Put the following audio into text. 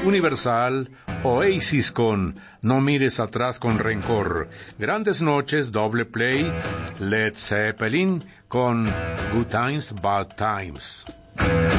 Universal, Oasis con No mires atrás con rencor, Grandes Noches, Doble Play, Led Zeppelin con Good Times, Bad Times.